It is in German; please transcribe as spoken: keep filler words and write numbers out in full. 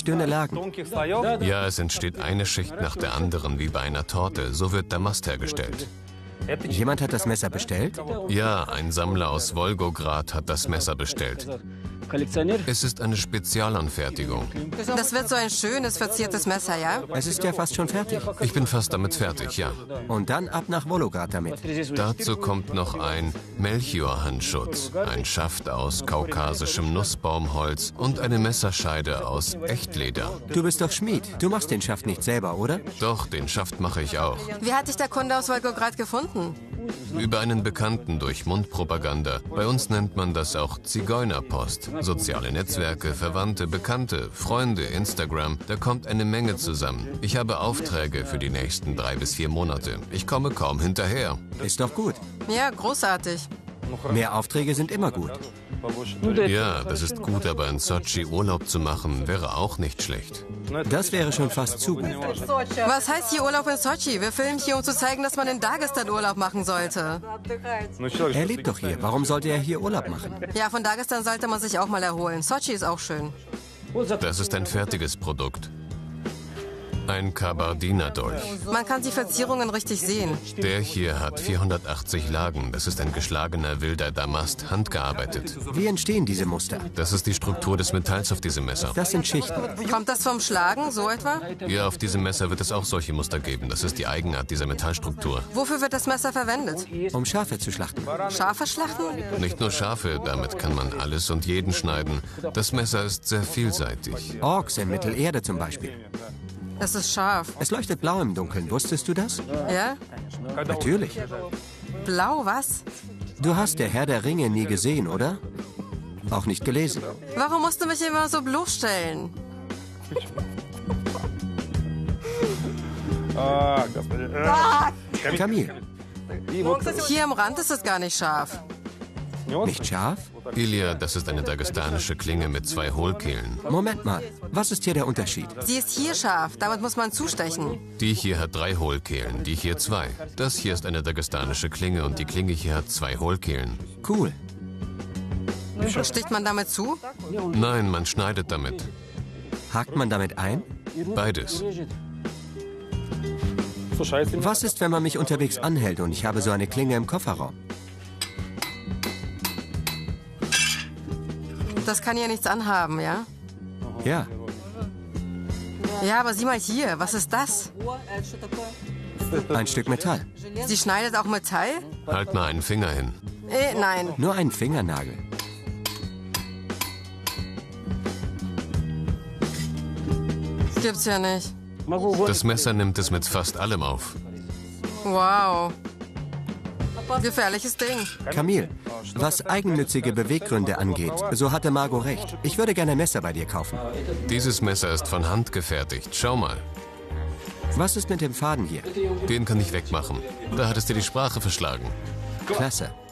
dünne Lagen. Ja, es entsteht eine Schicht nach der anderen wie bei einer Torte. So wird Damast hergestellt. Jemand hat das Messer bestellt? Ja, ein Sammler aus Wolgograd hat das Messer bestellt. Es ist eine Spezialanfertigung. Das wird so ein schönes, verziertes Messer, ja? Es ist ja fast schon fertig. Ich bin fast damit fertig, ja. Und dann ab nach Wolgograd damit. Dazu kommt noch ein Melchior-Handschutz, ein Schaft aus kaukasischem Nussbaumholz und eine Messerscheide aus Echtleder. Du bist doch Schmied. Du machst den Schaft nicht selber, oder? Doch, den Schaft mache ich auch. Wie hat dich der Kunde aus Wolgograd gefunden? Über einen Bekannten durch Mundpropaganda. Bei uns nennt man das auch Zigeunerpost. Soziale Netzwerke, Verwandte, Bekannte, Freunde, Instagram. Da kommt eine Menge zusammen. Ich habe Aufträge für die nächsten drei bis vier Monate. Ich komme kaum hinterher. Ist doch gut. Ja, großartig. Mehr Aufträge sind immer gut. Ja, das ist gut, aber in Sotschi Urlaub zu machen, wäre auch nicht schlecht. Das wäre schon fast zu gut. Was heißt hier Urlaub in Sotschi? Wir filmen hier, um zu zeigen, dass man in Dagestan Urlaub machen sollte. Er lebt doch hier. Warum sollte er hier Urlaub machen? Ja, von Dagestan sollte man sich auch mal erholen. Sotschi ist auch schön. Das ist ein fertiges Produkt. Ein Kabardiner-Dolch. Man kann die Verzierungen richtig sehen. Der hier hat vierhundertachtzig Lagen. Das ist ein geschlagener wilder Damast, handgearbeitet. Wie entstehen diese Muster? Das ist die Struktur des Metalls auf diesem Messer. Das sind Schichten. Kommt das vom Schlagen, so etwa? Ja, auf diesem Messer wird es auch solche Muster geben. Das ist die Eigenart dieser Metallstruktur. Wofür wird das Messer verwendet? Um Schafe zu schlachten. Schafe schlachten? Nicht nur Schafe, damit kann man alles und jeden schneiden. Das Messer ist sehr vielseitig. Orks in Mittelerde zum Beispiel. Es ist scharf. Es leuchtet blau im Dunkeln. Wusstest du das? Ja? Natürlich. Blau, was? Du hast der Herr der Ringe nie gesehen, oder? Auch nicht gelesen. Warum musst du mich immer so bloßstellen? Camille, Hier am Rand ist es gar nicht scharf. nicht scharf? Ilya, das ist eine dagestanische Klinge mit zwei Hohlkehlen. Moment mal. Was ist hier der Unterschied? Sie ist hier scharf, damit muss man zustechen. Die hier hat drei Hohlkehlen, die hier zwei. Das hier ist eine dagestanische Klinge und die Klinge hier hat zwei Hohlkehlen. Cool. Sticht man damit zu? Nein, man schneidet damit. Hakt man damit ein? Beides. Was ist, wenn man mich unterwegs anhält und ich habe so eine Klinge im Kofferraum? Das kann ja nichts anhaben, ja? Ja. Ja, aber sieh mal hier, was ist das? Ein Stück Metall. Sie schneidet auch Metall? Halt mal einen Finger hin. Äh, nein. Nur ein Fingernagel. Das gibt's ja nicht. Das Messer nimmt es mit fast allem auf. Wow. Gefährliches Ding. Camille, was eigennützige Beweggründe angeht, so hatte Margot recht. Ich würde gerne ein Messer bei dir kaufen. Dieses Messer ist von Hand gefertigt. Schau mal. Was ist mit dem Faden hier? Den kann ich wegmachen. Da hat es dir die Sprache verschlagen. Klasse.